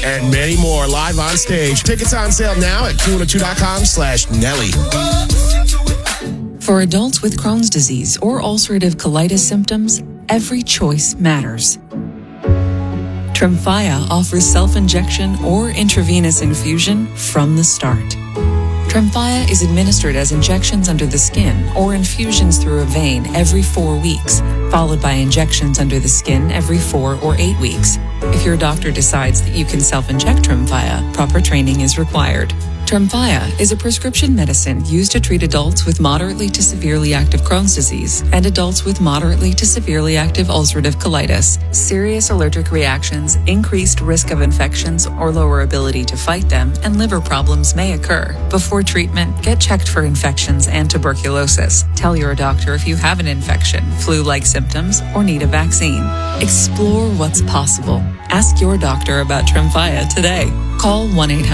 and many more live on stage. Tickets on sale now at Q102.com/Nelly. For adults with Crohn's disease or ulcerative colitis symptoms, every choice matters. Tremfya offers self-injection or intravenous infusion from the start. Tremfya is administered as injections under the skin or infusions through a vein every 4 weeks, followed by injections under the skin every 4 or 8 weeks. If your doctor decides that you can self-inject Tremfya, proper training is required. Tremfya is a prescription medicine used to treat adults with moderately to severely active Crohn's disease and adults with moderately to severely active ulcerative colitis. Serious allergic reactions, increased risk of infections or lower ability to fight them, and liver problems may occur. Before treatment, get checked for infections and tuberculosis. Tell your doctor if you have an infection, flu-like symptoms, or need a vaccine. Explore what's possible. Ask your doctor about Tremfya today. Call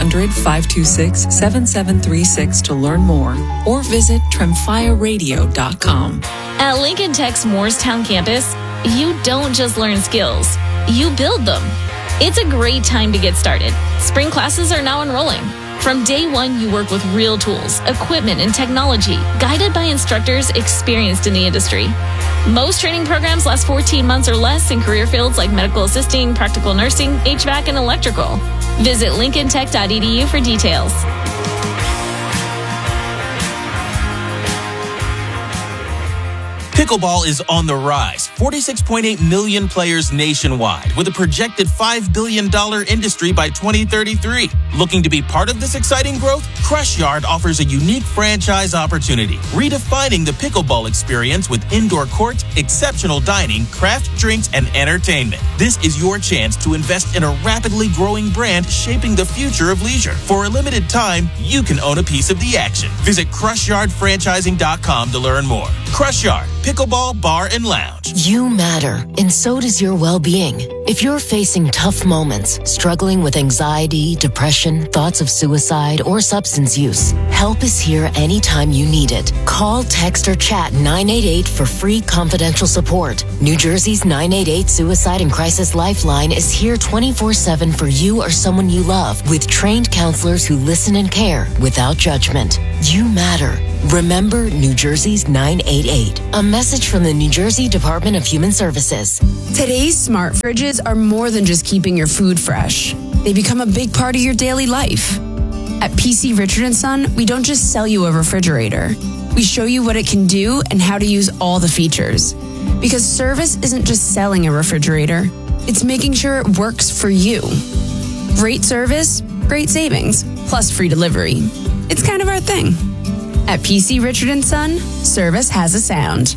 1-800-526-7736 to learn more or visit TremfyaRadio.com. At Lincoln Tech's Moorestown campus, you don't just learn skills, you build them. It's a great time to get started. Spring classes are now enrolling. From day one, you work with real tools, equipment, and technology, guided by instructors experienced in the industry. Most training programs last 14 months or less in career fields like medical assisting, practical nursing, HVAC, and electrical. Visit lincolntech.edu for details. Pickleball is on the rise. 46.8 million players nationwide with a projected $5 billion industry by 2033. Looking to be part of this exciting growth? Crush Yard offers a unique franchise opportunity, redefining the pickleball experience with indoor courts, exceptional dining, craft drinks, and entertainment. This is your chance to invest in a rapidly growing brand shaping the future of leisure. For a limited time, you can own a piece of the action. Visit CrushYardFranchising.com to learn more. Crush Yard, pickleball bar and lounge. You matter, and so does your well-being. If you're facing tough moments, struggling with anxiety, depression, thoughts of suicide, or substance use, help is here anytime you need it. Call, text, or chat 988 for free confidential support. New Jersey's 988 Suicide and Crisis Lifeline is here 24/7 for you or someone you love, with trained counselors who listen and care without judgment. You matter. Remember New Jersey's 988. A message from the New Jersey Department of Human Services. Today's smart fridges are more than just keeping your food fresh. They become a big part of your daily life. At PC Richard & Son, we don't just sell you a refrigerator. We show you what it can do and how to use all the features. Because service isn't just selling a refrigerator. It's making sure it works for you. Great service, great savings, plus free delivery. It's kind of our thing. At PC Richard & Son, service has a sound.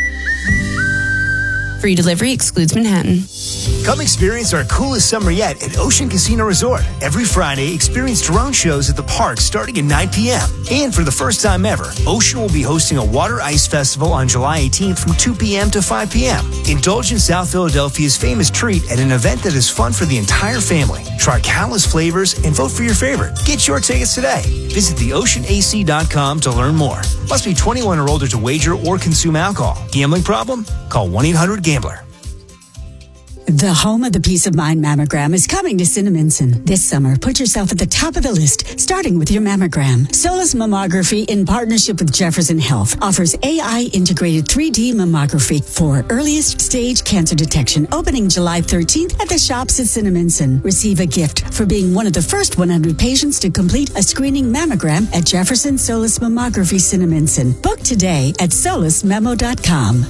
Free delivery excludes Manhattan. Come experience our coolest summer yet at Ocean Casino Resort. Every Friday, experience drone shows at the park starting at 9 p.m. And for the first time ever, Ocean will be hosting a water ice festival on July 18th from 2 p.m. to 5 p.m. Indulge in South Philadelphia's famous treat at an event that is fun for the entire family. Try countless flavors and vote for your favorite. Get your tickets today. Visit theoceanac.com to learn more. Must be 21 or older to wager or consume alcohol. Gambling problem? Call 1-800-GAMBLER. The home of the Peace of Mind mammogram is coming to Cinnaminson. This summer, put yourself at the top of the list, starting with your mammogram. Solus Mammography, in partnership with Jefferson Health, offers AI-integrated 3D mammography for earliest stage cancer detection, opening July 13th at the shops at Cinnaminson. Receive a gift for being one of the first 100 patients to complete a screening mammogram at Jefferson Solus Mammography Cinnaminson. Book today at solusmemo.com.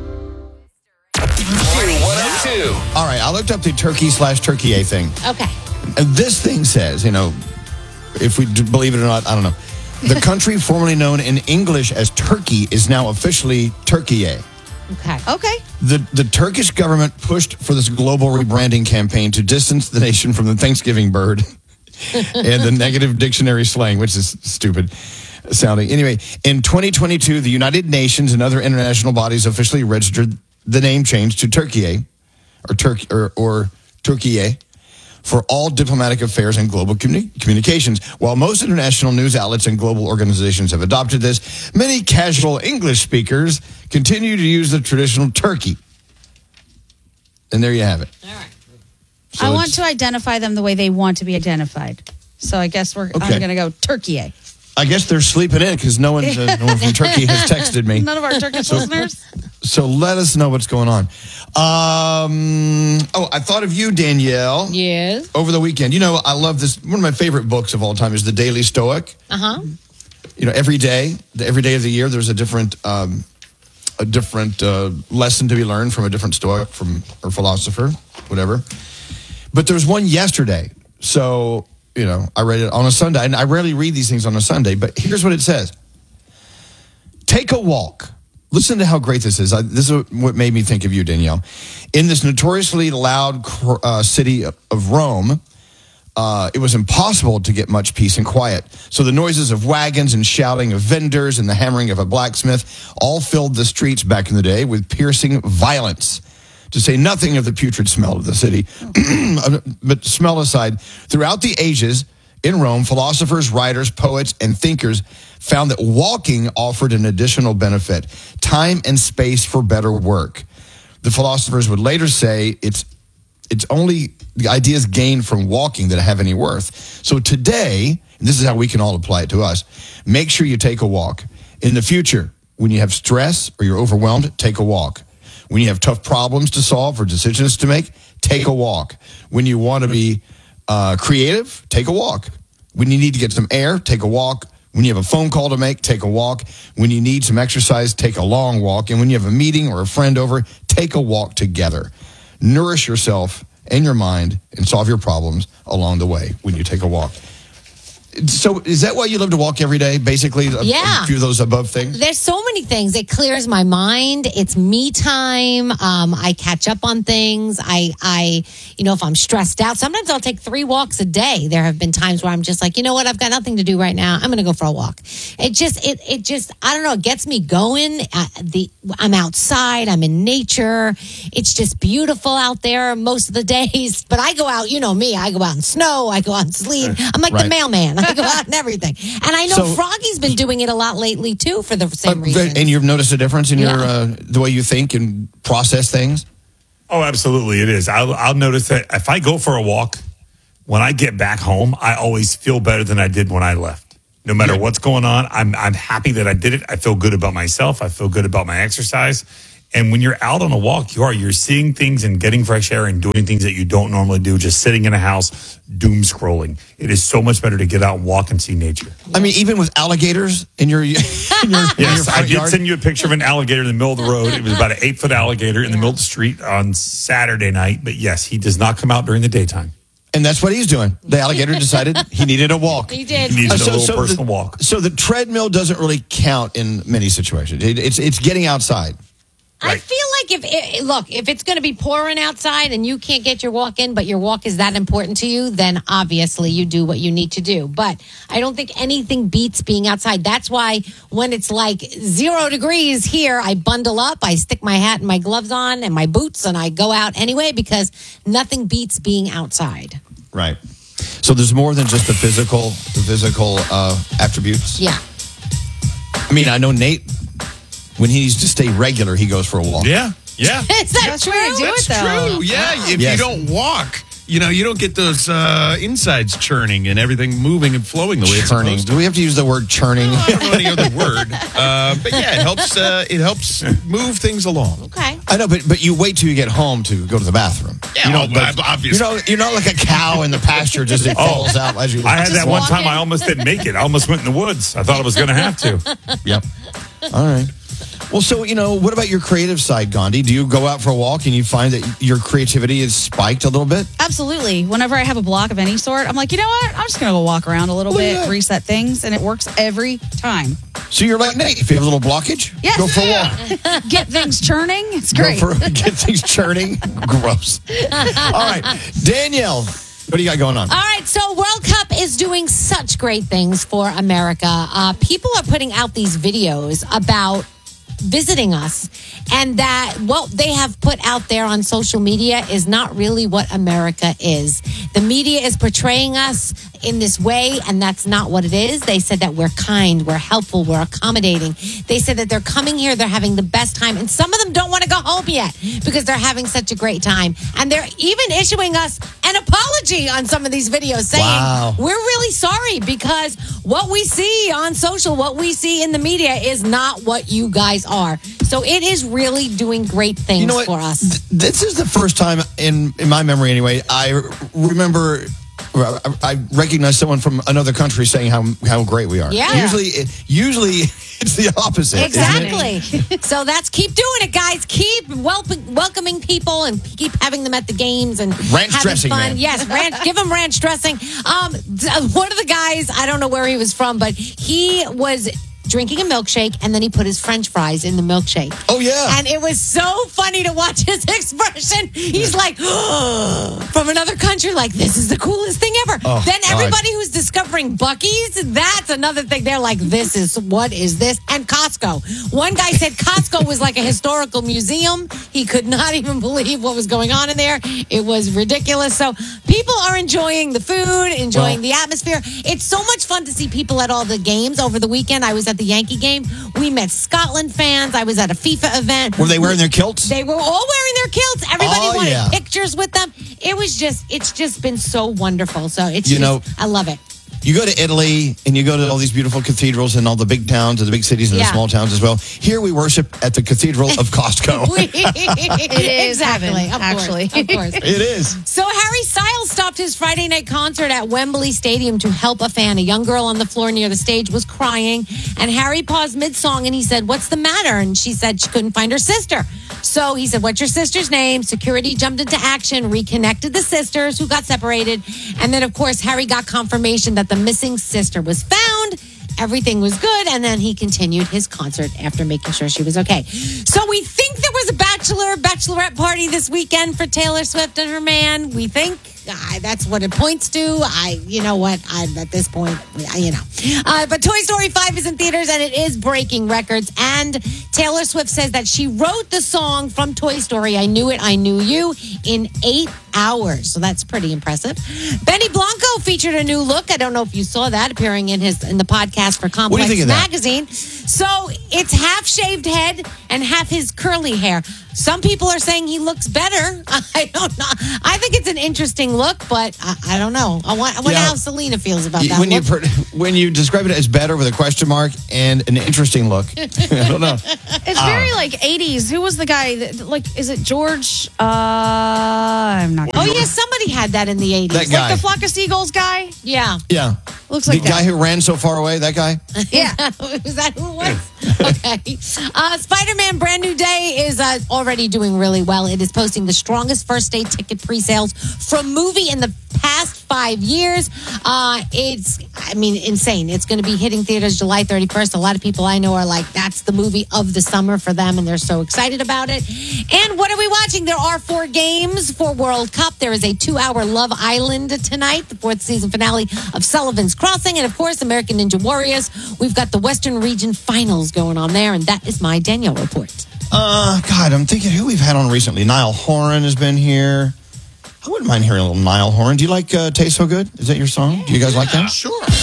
All right, I looked up the Turkey/Turkey thing. Okay. And this thing says, if we believe it or not, I don't know. The country formerly known in English as Turkey is now officially Turkey. Okay. The Turkish government pushed for this global rebranding campaign to distance the nation from the Thanksgiving bird and the negative dictionary slang, which is stupid sounding. Anyway, in 2022, the United Nations and other international bodies officially registered the name change to Turkey. Or Turkey for all diplomatic affairs and global communications. While most international news outlets and global organizations have adopted this, many casual English speakers continue to use the traditional Turkey. And there you have it. All right. So I want to identify them the way they want to be identified. So I guess I'm going to go Turkey. I guess they're sleeping in because no one from Turkey has texted me. None of our Turkish listeners. So let us know what's going on. I thought of you, Danielle. Yes. Over the weekend. I love this. One of my favorite books of all time is The Daily Stoic. Uh-huh. Every day of the year, there's a different lesson to be learned from a different Stoic or philosopher, whatever. But there's one yesterday. So, I read it on a Sunday. And I rarely read these things on a Sunday, but here's what it says. Take a walk. Listen to how great this is. This is what made me think of you, Danielle. In this notoriously loud city of Rome, it was impossible to get much peace and quiet. So the noises of wagons and shouting of vendors and the hammering of a blacksmith all filled the streets back in the day with piercing violence. To say nothing of the putrid smell of the city. But smell aside, throughout the ages in Rome, philosophers, writers, poets, and thinkers found that walking offered an additional benefit, time and space for better work. The philosophers would later say it's only the ideas gained from walking that have any worth. So today, and this is how we can all apply it to us, make sure you take a walk. In the future, when you have stress or you're overwhelmed, take a walk. When you have tough problems to solve or decisions to make, take a walk. When you want to be creative, take a walk. When you need to get some air, take a walk. When you have a phone call to make, take a walk. When you need some exercise, take a long walk. And when you have a meeting or a friend over, take a walk together. Nourish yourself and your mind and solve your problems along the way when you take a walk. So is that why you love to walk every day, basically? Yeah. A few of those above things? There's so many things. It clears my mind. It's me time. I catch up on things. I if I'm stressed out, sometimes I'll take 3 walks a day. There have been times where I'm just like, you know what? I've got nothing to do right now. I'm going to go for a walk. It just, I don't know. It gets me going. I'm outside. I'm in nature. It's just beautiful out there most of the days. But I go out, you know me. I go out in snow. I go out in sleet. I'm like the mailman. I go out and everything. And I know Froggy's been doing it a lot lately, too, for the same reason. And you've noticed a difference in your the way you think and process things? Oh, absolutely. It is. I'll notice that if I go for a walk, when I get back home, I always feel better than I did when I left. No matter what's going on, I'm happy that I did it. I feel good about myself. I feel good about my exercise. And when you're out on a walk, you're seeing things and getting fresh air and doing things that you don't normally do, just sitting in a house, doom scrolling. It is so much better to get out and walk and see nature. I mean, even with alligators in your Yes, I did send you a picture of an alligator in the middle of the road. It was about an 8-foot alligator in the middle of the street on Saturday night. But yes, he does not come out during the daytime. And that's what he's doing. The alligator decided he needed a walk. He did. He needed a little personal walk. So the treadmill doesn't really count in many situations. It's getting outside. I feel like if it's going to be pouring outside and you can't get your walk in, but your walk is that important to you, then obviously you do what you need to do. But I don't think anything beats being outside. That's why when it's like 0 degrees here, I bundle up, I stick my hat and my gloves on and my boots, and I go out anyway because nothing beats being outside. Right. So there's more than just the physical attributes. Yeah. I mean, I know Nate, when he needs to stay regular, he goes for a walk. Yeah. Is that true? That's true. Yeah. If you don't walk, you don't get those insides churning and everything moving and flowing the way it's Churning. supposed to. Do we have to use the word churning? I don't know any other word. But yeah, it helps move things along. Okay. I know, but you wait till you get home to go to the bathroom. Yeah, obviously. You're not like a cow in the pasture, just it falls out as you. I had that one time I almost didn't make it. I almost went in the woods. I thought I was going to have to. Yep. All right. Well, so, what about your creative side, Gandhi? Do you go out for a walk and you find that your creativity is spiked a little bit? Absolutely. Whenever I have a block of any sort, I'm like, you know what? I'm just going to go walk around a little bit, reset things, and it works every time. So you're like Nate. If you have a little blockage, go for a walk. Get things churning. It's great. Get things churning. Gross. All right. Danielle, what do you got going on? All right, so World Cup is doing such great things for America. People are putting out these videos about visiting us, and that what they have put out there on social media is not really what America is. The media is portraying us in this way, and that's not what it is. They said that we're kind, we're helpful, we're accommodating. They said that they're coming here, they're having the best time, and some of them don't want to go home yet because they're having such a great time. And they're even issuing us an apology on some of these videos saying, we're really sorry because what we see on social, what we see in the media is not what you guys are. So it is really doing great things for us. This is the first time in my memory anyway, I remember I recognize someone from another country saying how great we are. Yeah. Usually it's the opposite. Exactly. So keep doing it, guys. Keep welcoming people and keep having them at the games and ranch having dressing, fun. man. Yes, give them ranch dressing. One of the guys, I don't know where he was from, but he was drinking a milkshake, and then he put his French fries in the milkshake. Oh, yeah. And it was so funny to watch his expression. He's like, from another country, like, this is the coolest thing ever. Oh, then everybody who's discovering Buc-ee's, that's another thing. They're like, what is this? And Costco. One guy said Costco was like a historical museum. He could not even believe what was going on in there. It was ridiculous. So people are enjoying the food, enjoying the atmosphere. It's so much fun to see people at all the games. Over the weekend, I was at the Yankee game. We met Scotland fans. I was at a FIFA event. Were they wearing their kilts? They were all wearing their kilts. Everybody wanted pictures with them. It's just been so wonderful. So I love it. You go to Italy and you go to all these beautiful cathedrals and all the big towns and the big cities and the small towns as well. Here we worship at the Cathedral of Costco. It is exactly. heaven, actually. Of course. It is. So Harry Styles stopped his Friday night concert at Wembley Stadium to help a fan. A young girl on the floor near the stage was crying, and Harry paused mid-song and he said, "What's the matter?" And she said she couldn't find her sister. So he said, "What's your sister's name?" Security jumped into action, reconnected the sisters who got separated. And then, of course, Harry got confirmation that the missing sister was found. Everything was good. And then he continued his concert after making sure she was okay. So we think there was a bachelorette party this weekend for Taylor Swift and her man. We think. That's what it points to. At this point, But Toy Story 5 is in theaters and it is breaking records. And Taylor Swift says that she wrote the song from Toy Story, I Knew It, I Knew You, in 8 hours. So that's pretty impressive. Benny Blanco featured a new look. I don't know if you saw that appearing in the podcast for Complex Magazine. So it's half shaved head and half his curly hair. Some people are saying he looks better. I don't know. I think it's an interesting look, but I don't know. I wonder how Selena feels about that look. When you describe it as better with a question mark and an interesting look, I don't know. It's very like 80s. Who was the guy? Is it George? I'm not. Oh, yeah, somebody had that in the 80s. That guy. Like the Flock of Seagulls guy? Yeah. Yeah. Looks like the guy who ran so far away, that guy? Yeah. Is that who it was? Okay. Spider-Man Brand New Day is already doing really well. It is posting the strongest first day ticket pre-sales for a movie in the past 5 years. It's insane. It's going to be hitting theaters July 31st. A lot of people I know are like, that's the movie of the summer for them, and they're so excited about it. And what are we watching? There are 4 games for World Cup. There is a 2-hour Love Island tonight, the 4th season finale of Sullivan's Crossing, and of course, American Ninja Warriors. We've got the Western Region Finals going on there, and that is my Danielle report. God, I'm thinking who we've had on recently. Niall Horan has been here. I wouldn't mind hearing a little Niall Horan. Do you like Taste So Good? Is that your song? Do you guys like that? Sure.